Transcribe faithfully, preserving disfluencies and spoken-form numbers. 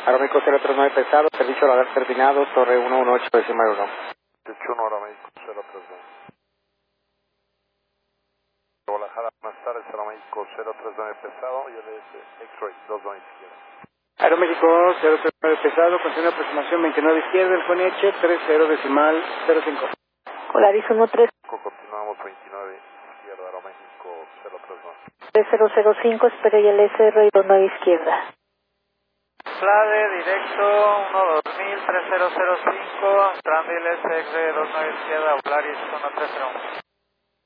Aeroméxico cero tres nueve pesado, servicio radar terminado, Torre uno uno ocho decimal uno. ochenta y uno Aeroméxico cero tres nueve. Guadalajara, buenas tardes, Aeroméxico cero tres nueve pesado y L S X-Ray dos nueve izquierda. Aeroméxico cero tres nueve pesado, contiene aproximación veintinueve izquierda, el Foniche tres cero decimal cero cinco. Polaris uno tres. Continuamos veintinueve izquierda, Aeroméxico cero tres nueve. tres cero cero cinco, espero y L S R dos nueve izquierda. Flade, directo, uno dos mil, tres cero cero cinco, entrando L S R dos nueve izquierda, Polaris uno tres cero uno.